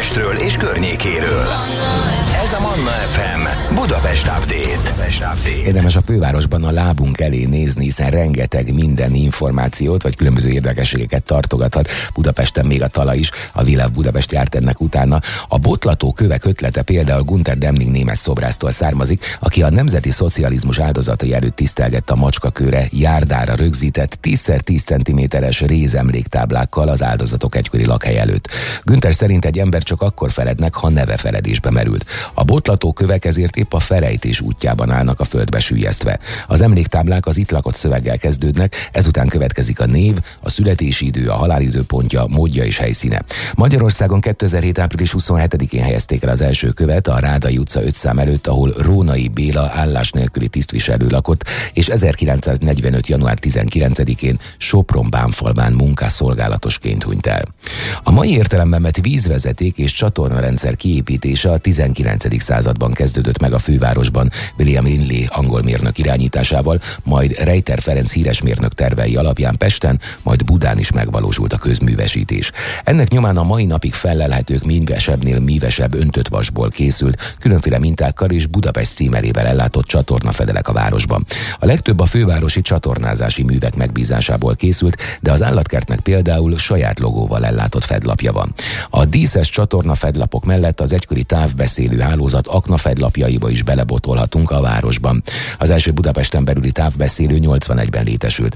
Budapestről és környékéről. Ez a Manna FM Budapest Update. Érdemes a fővárosban a lábunk elé nézni, hiszen rengeteg minden információt vagy különböző érdekességeket tartogathat. Budapesten még a Tala is, a We Love Budapest járt ennek utána. A botlató kövek ötlete például Gunter Demnig német szobrásztól származik, aki a nemzeti szocializmus áldozatai előtt tisztelgette a macskakőre járdára rögzített 10x10 cm-es rézemléktáblákkal az áldozatok egykori lakhely előtt. Günther szerint egy ember csak akkor felednek, ha neve feledésbe merült. A botlató kövek ezért épp a felejtés útjában állnak a földbe süllyesztve. Az emléktáblák az itt lakott szöveggel kezdődnek, ezután következik a név, a születési idő, a halálidőpontja, módja és helyszíne. Magyarországon 2007. április 27-én helyezték el az első követ a Rádai utca 5 szám előtt, ahol Rónai Béla állás nélküli tisztviselő lakott, és 1945. január 19-én Sopron-Bánfalván munkásszolgálatosként hunyt el. A mai értelemben vett vízvezeték és csatornarendszer kiépítése a 19. században kezdődött meg a fővárosban William Linley angol mérnök irányításával, majd Rejter Ferenc híres mérnök tervei alapján Pesten, majd Budán is megvalósult a közművesítés. Ennek nyomán a mai napig fellelhetők mívesebbnél mívesebb öntött vasból készült, különféle mintákkal és Budapest címerével ellátott csatornafedelek a városban. A legtöbb a fővárosi csatornázási művek megbízásából készült, de az állatkertnek például saját logóval ellátott fedlapja van. A díszes csatornafedlapok mellett az egykori távbeszélő hálózat aknafedlapjaiba is belebotolhatunk a városban. Az első Budapesten belüli távbeszélő 81-ben létesült.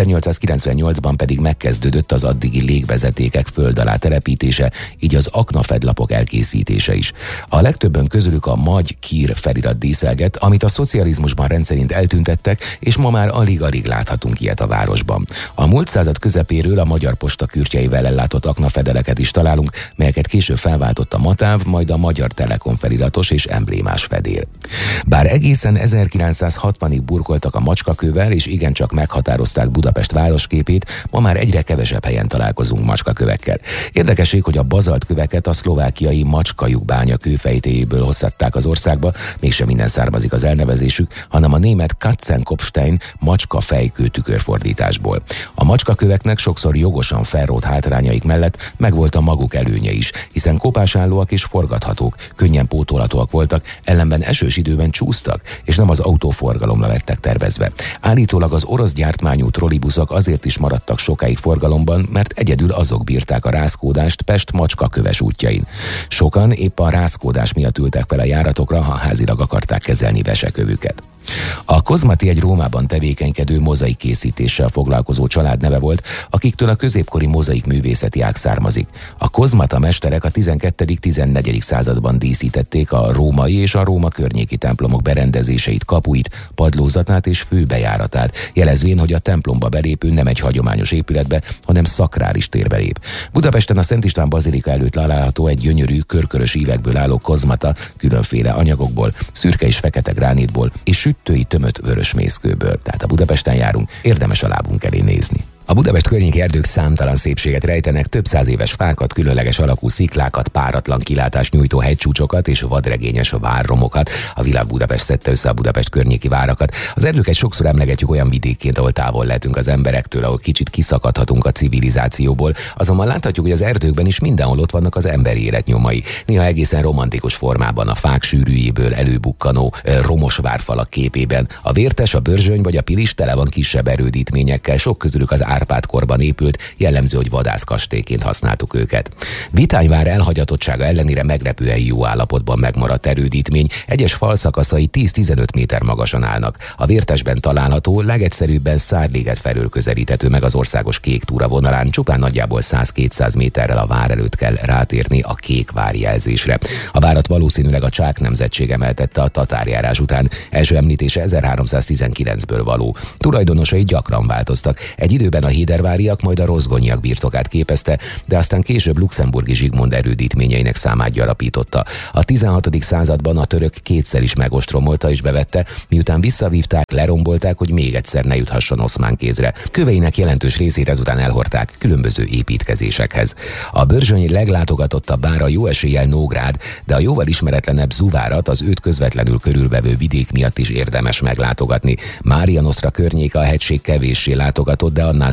1898-ban pedig megkezdődött az addigi légvezetékek föld alá telepítése, így az aknafedlapok elkészítése is. A legtöbben közülük a Magy-Kír felirat díszelget, amit a szocializmusban rendszerint eltüntettek, és ma már alig-alig láthatunk ilyet a városban. A múlt század közepéről a Magyar Posta kürtjeivel ellátott aknafedeleket is találunk, melyeket később felváltott a Matáv, majd a Magyar Telekom feliratos és emblémás fedél. Bár egészen 1960-ig burkoltak a macskakővel, és igencsak meghatározták Budapest városképét, ma már egyre kevesebb helyen találkozunk macskakövekkel. Érdekesség, hogy a bazaltköveket a szlovákiai macskajuk bánya kőfejtéjéből hoztatták az országba, mégsem minden származik az elnevezésük, hanem a német Katzenkopfstein macska fejkő tükörfordításból. A macskaköveknek sokszor jogosan felrótt hátrányaik mellett megvolt a maguk előnye is, hiszen kopásállóak és forgathatók, könnyen pótolhatóak voltak, ellenben esős időben csúsztak, és nem az autóforgalomra lettek tervezve. Állítólag az orosz gyártmányú trollibuszok azért is maradtak sokáig forgalomban, mert egyedül azok bírták a rázkódást Pest macskaköves útjain. Sokan épp a rázkódás miatt ültek fel a járatokra, ha házilag akarták kezelni vesekövüket. A Kozmati egy Rómában tevékenykedő mozaik készítéssel foglalkozó család neve volt, akiktől a középkori mozaik művészeti ág származik. A kozmata mesterek a 12.-14. században díszítették a római és a Róma környéki templomok berendezéseit, kapuit, padlózatát és főbejáratát, jelezvén, hogy a templomba belépő nem egy hagyományos épületbe, hanem szakrális térbe lép. Budapesten a Szent István bazilika előtt található egy gyönyörű, körkörös ívekből álló kozmata, különféle anyagokból, szürke és fekete gránitból és süttői tömött vörösmészkőből. Tehát a Budapesten járunk, érdemes a lábunk elé nézni. A Budapest környéki erdők számtalan szépséget rejtenek, több száz éves fákat, különleges alakú sziklákat, páratlan kilátást nyújtó hegycsúcsokat és vadregényes várromokat. A We Love Budapest szedte össze a Budapest környéki várakat. Az erdőket sokszor emlegetjük olyan vidékként, ahol távol lehetünk az emberektől, ahol kicsit kiszakadhatunk a civilizációból. Azonban láthatjuk, hogy az erdőkben is mindenhol ott vannak az emberi élet nyomai. Néha egészen romantikus formában, a fák sűrűjéből előbukkanó romos várfalak képében. A Vértes, a Börzsöny vagy a Pilis tele van kisebb erődítményekkel, sok közülük az Árpád-korban épült, jellemző, hogy vadászkastélyként használtuk őket. Vitányvár elhagyatottsága ellenére meglepően jó állapotban megmaradt erődítmény, egyes falszakaszai 10-15 méter magasan állnak. A Vértesben található, legegyszerűbben Szárléget felől közelíthető meg az országos kék túra vonalán, csupán nagyjából 100-200 méterrel a vár előtt kell rátérni a kék várjelzésre. A várat valószínűleg a Csák nemzetség emeltette a tatárjárás után, első említése 1319-ből való. Tulajdonosai gyakran változtak. Egy időben a héderváriak, majd a rozgonyiak birtokát képezte, de aztán később luxemburgi Zsigmond erődítményeinek számát gyarapította. A 16. században a török kétszer is megostromolta és bevette, miután visszavívták, lerombolták, hogy még egyszer ne juthasson oszmán kézre. Köveinek jelentős részét ezután elhordták különböző építkezésekhez. A Börzsöny leglátogatottabb bára jó eséllyel Nógrád, de a jóval ismeretlenebb Zuvárat, az őt közvetlenül körülvevő vidék miatt is érdemes meglátogatni. Mária Nosztra környéke a hegység kevéssé látogatott, de annál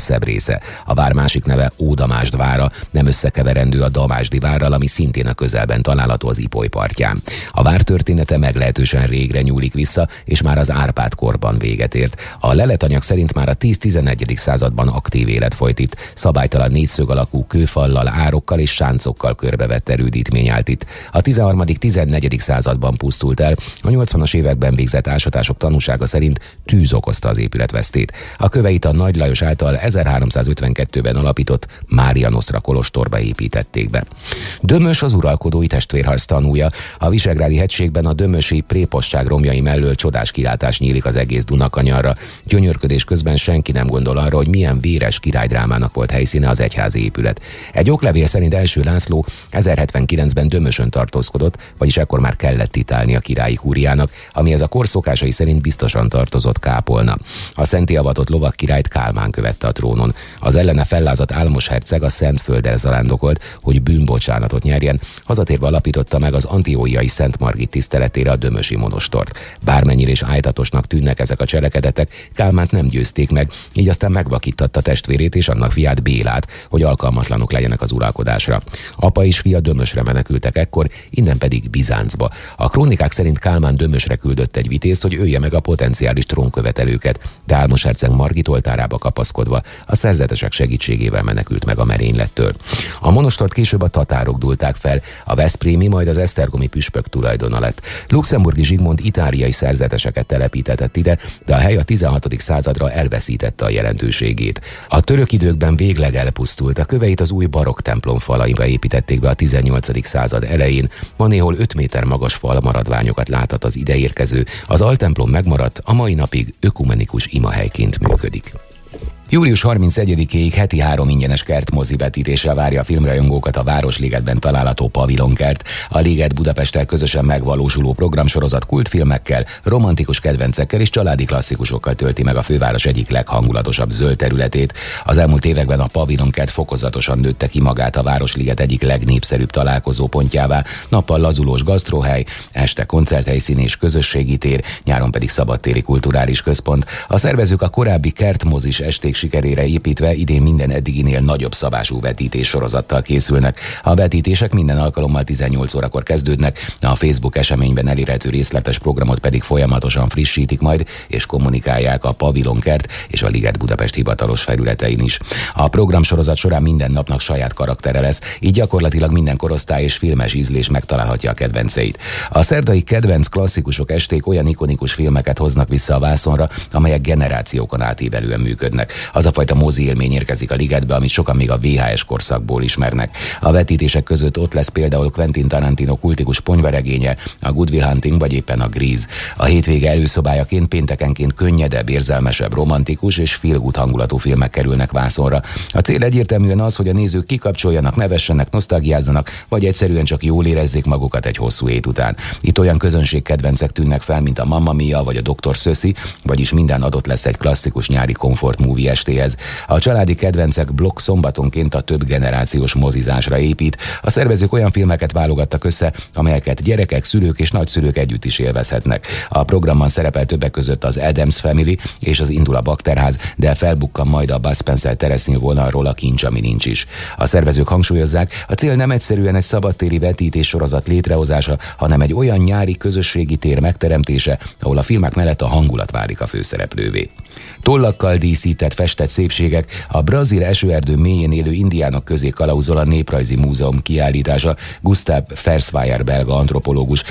szebb része. A vár másik neve Ódamásd vára, nem összekeverendő a Damásdi várral, ami szintén a közelben található az Ipoly partján. A vár története meglehetősen régre nyúlik vissza, és már az Árpád korban véget ért. A leletanyag szerint már a 10-11. században aktív élet folyt itt. Szabálytalan négyszög alakú kőfallal, árokkal és sáncokkal körbevett erődítmény állt itt. A 13.-14. században pusztult el. A 80-as években végzett ásatások tanúsága szerint tűz okozta az épületvesztét. A köveit a Nagy Lajos által 1352-ben alapított Mária Nosztra kolostorba építették be. Dömös az uralkodói testvérharc tanúja. A Visegrádi hegységben a dömösi préposság romjai mellől csodás kilátás nyílik az egész Dunakanyarra. Gyönyörködés közben senki nem gondol arra, hogy milyen véres királydrámának volt helyszíne az egyházi épület. Egy oklevél szerint első László 1079-ben Dömösön tartózkodott, vagyis ekkor már kellett titálni a királyi kúriának, amihez a kor szokásai szerint biztosan tartozott kápolna. A szentté avatott lovak királyt Kálmán követte a trónon. Az ellene fellázadt Álmos herceg a Szentfölddel zarándokolt, hogy bűnbocsánatot nyerjen, hazatérve alapította meg az antióiai Szent Margit tiszteletére a dömösi monostort. Bármennyire is ájtatosnak tűnnek ezek a cselekedetek, Kálmánt nem győzték meg, így aztán megvakíttatta testvérét és annak fiát Bélát, hogy alkalmatlanok legyenek az uralkodásra. Apa és fia Dömösre menekültek ekkor, innen pedig Bizáncba. A krónikák szerint Kálmán Dömösre küldött egy vitézt, hogy ölje meg a potenciális trónkövetelőket, de Álmos herceg Margit oltárába kapaszkodva a szerzetesek segítségével menekült meg a merénylettől. A monostort később a tatárok dúlták fel, a veszprémi, majd az esztergomi püspök tulajdona lett. Luxemburgi Zsigmond itáliai szerzeteseket telepítetett ide, de a hely a 16. századra elveszítette a jelentőségét. A török időkben végleg elpusztult, a köveit az új barokk templom falaiba építették be a 18. század elején, ma néhol 5 méter magas fal maradványokat láthat az ideérkező, az altemplom megmaradt, a mai napig ökumenikus imahelyként működik. Július 31-ig heti 3 ingyenes kertmozi vetítéssel várja a filmrajongókat a Városligetben található Pavilonkert. A Liget Budapesttel közösen megvalósuló programsorozat kultfilmekkel, romantikus kedvencekkel és családi klasszikusokkal tölti meg a főváros egyik leghangulatosabb zöld területét. Az elmúlt években a Pavilonkert fokozatosan nőtte ki magát a Városliget egyik legnépszerűbb találkozópontjává, nappal lazulós gasztróhely, este koncerthelyszín és közösségi tér, nyáron pedig szabadtéri kulturális központ. A szervezők a korábbi kertmozis esték sikerére építve idén minden eddiginél nagyobb szabású vetítés sorozattal készülnek. A vetítések minden alkalommal 18 órakor kezdődnek, a Facebook eseményben elérhető részletes programot pedig folyamatosan frissítik majd, és kommunikálják a Pavilonkert és a Liget Budapest hivatalos felületein is. A programsorozat során minden napnak saját karaktere lesz, így gyakorlatilag minden korosztály és filmes ízlés megtalálhatja a kedvenceit. A szerdai kedvenc klasszikusok esték olyan ikonikus filmeket hoznak vissza a vászonra, amelyek generációkon átívelően működnek. Az a fajta mozi élmény érkezik a Ligetbe, amit sokan még a VHS korszakból ismernek. A vetítések között ott lesz például Quentin Tarantino kultikus ponyvaregénye, a Good Will Hunting vagy éppen a Grease. A hétvége előszobájaként péntekenként könnyedebb, érzelmesebb, romantikus és feel-good hangulatú filmek kerülnek vászonra. A cél egyértelműen az, hogy a nézők kikapcsoljanak, nevessenek, nosztalgiázzanak, vagy egyszerűen csak jól érezzék magukat egy hosszú hét után. Itt olyan közönségkedvencek tűnnek fel, mint a Mamma Mia vagy a Dr. Szöszi, vagyis minden adott lesz egy klasszikus nyári komfort movie estéhez. A családi kedvencek blokk szombatonként a több generációs mozizásra épít. A szervezők olyan filmeket válogattak össze, amelyeket gyerekek, szülők és nagyszülők együtt is élvezhetnek. A programban szerepel többek között az Addams Family és az Indul a Bakterház, de felbukkan majd a Bud Spencer Teresznyű vonalról a Kincs, ami nincs is. A szervezők hangsúlyozzák, a cél nem egyszerűen egy szabadtéri vetítés sorozat létrehozása, hanem egy olyan nyári közösségi tér megteremtése, ahol a filmek mellett a hangulat válik a főszereplővé. Tollakkal díszített, festett szépségek, a brazil esőerdő mélyén élő indiánok közé kalauzol a Néprajzi Múzeum kiállítása. Gustav Fersweijer belga antropológus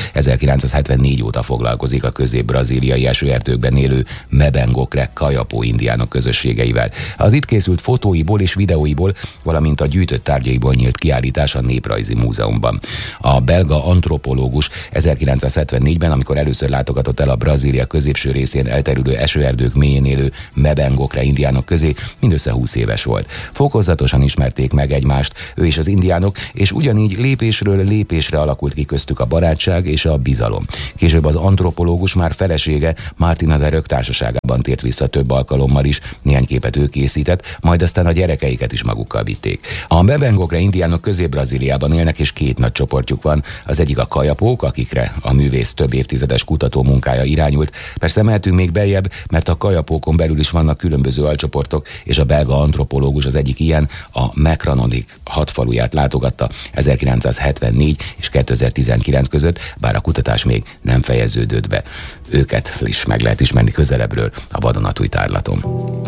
1974 óta foglalkozik a közép-brazíliai esőerdőkben élő Mebengokre Kayapó indiánok közösségeivel. Az itt készült fotóiból és videóiból, valamint a gyűjtött tárgyaiból nyílt kiállítás a Néprajzi Múzeumban. A belga antropológus 1974-ben, amikor először látogatott el a Brazília középső részén elterülő esőerdők mélyén élő Mebengokre indiánok közé, mindössze 20 éves volt. Fokozatosan ismerték meg egymást, ő és az indiánok, és ugyanígy lépésről lépésre alakult ki köztük a barátság és a bizalom. Később az antropológus már felesége Martina de Rök társaságában tért vissza több alkalommal is, néhány képet ő készített, majd aztán a gyerekeiket is magukkal vitték. A Mebengokre indiánok Közép-Brazíliában élnek, és két nagy csoportjuk van. Az egyik a Kayapók, akikre a művész több évtizedes kutató munkája irányult. Persze mehetünk még beljebb, mert a Kayapókon belül is vannak különböző alcsoportok, népcsoportok, és a belga antropológus az egyik ilyen, a Mekranonic hadfaluját látogatta 1974 és 2019 között, bár a kutatás még nem fejeződött be. Őket is meg lehet ismerni közelebbről a vadonatúj tárlaton.